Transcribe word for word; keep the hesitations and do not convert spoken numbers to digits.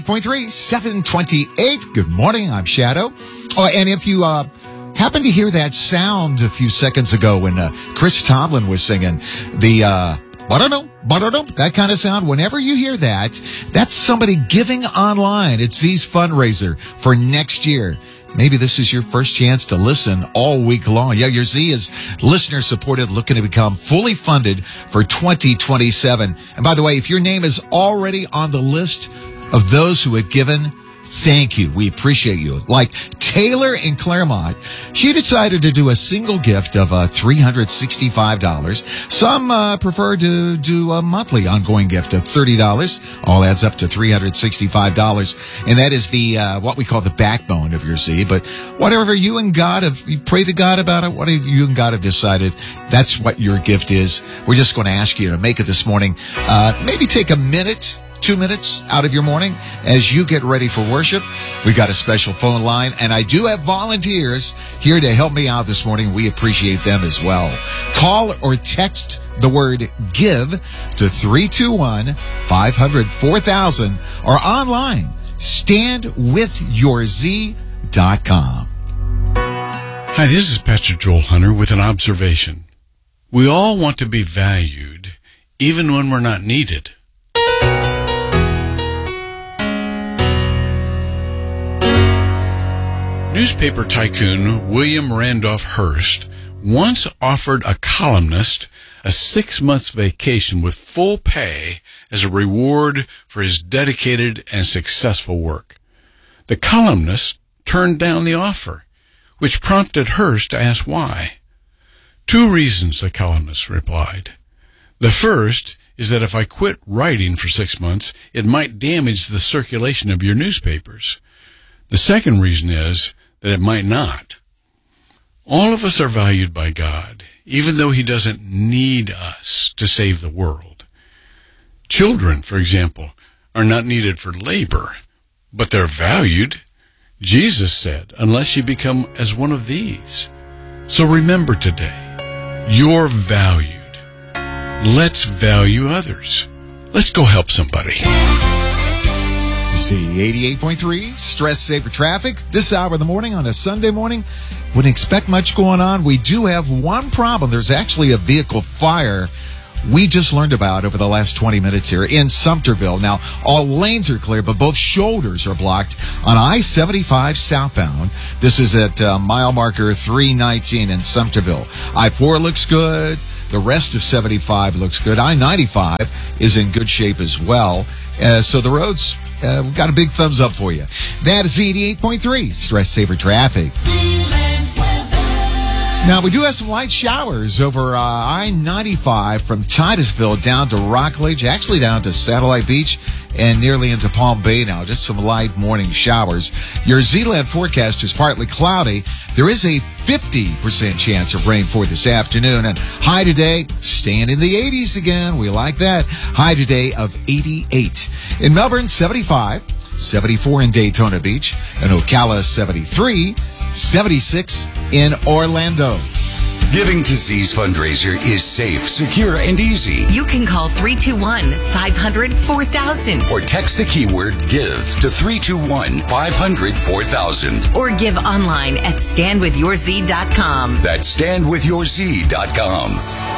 Point three, seven twenty-eight. Good morning. I'm Shadow. Oh, and if you uh, happen to hear that sound a few seconds ago when uh, Chris Tomlin was singing the uh, ba-da-dum, ba-da-dum, that kind of sound, whenever you hear that, that's somebody giving online. It's Z's fundraiser for next year. Maybe this is your first chance to listen all week long. Yeah, your Z is listener supported, looking to become fully funded for twenty twenty-seven. And by the way, if your name is already on the list of those who have given, thank you. We appreciate you. Like Taylor in Claremont, she decided to do a single gift of uh, three hundred sixty-five dollars. Some uh, prefer to do a monthly ongoing gift of thirty dollars. All adds up to three hundred sixty-five dollars. And that is the uh, what we call the backbone of your Z. But whatever you and God have, you pray to God about it, whatever you and God have decided, that's what your gift is. We're just going to ask you to make it this morning. Uh, maybe take a minute, two minutes out of your morning as you get ready for worship. We've got a special phone line, and I do have volunteers here to help me out this morning. We appreciate them as well. Call or text the word GIVE to three two one, five hundred, four thousand or online, stand with your z dot com. Hi, this is Pastor Joel Hunter with an observation. We all want to be valued, even when we're not needed. Newspaper tycoon William Randolph Hearst once offered a columnist a six-month vacation with full pay as a reward for his dedicated and successful work. The columnist turned down the offer, which prompted Hearst to ask why. Two reasons, the columnist replied. The first is that if I quit writing for six months, it might damage the circulation of your newspapers. The second reason is that it might not. All of us are valued by God, even though He doesn't need us to save the world. Children, for example, are not needed for labor, but they're valued. Jesus said, unless you become as one of these. So remember today, you're valued. Let's value others. Let's go help somebody. Z eighty-eight point three, Stress Saver Traffic. This hour of the morning on a Sunday morning. Wouldn't expect much going on. We do have one problem. There's actually a vehicle fire we just learned about over the last twenty minutes here in Sumterville. Now, all lanes are clear, but both shoulders are blocked on I seventy-five southbound. This is at uh, mile marker three nineteen in Sumterville. I four looks good. The rest of seventy-five looks good. I ninety-five is in good shape as well. Uh, so the roads, uh, we've got a big thumbs up for you. That is eighty-eight point three, Stress Saver Traffic. Now, we do have some light showers over uh, I ninety-five from Titusville down to Rockledge, actually down to Satellite Beach and nearly into Palm Bay now. Just some light morning showers. Your Z-Land forecast is partly cloudy. There is a fifty percent chance of rain for this afternoon. And high today, staying in the eighties again. We like that. High today of eighty-eight. In Melbourne, seventy-five. seventy-four in Daytona Beach. In Ocala, seventy-three. seventy-six in Orlando. Giving to Z's fundraiser is safe, secure, and easy. You can call three two one, five hundred, four thousand. Or text the keyword GIVE to three two one, five hundred, four thousand. Or give online at stand with your z dot com. That's stand with your z dot com.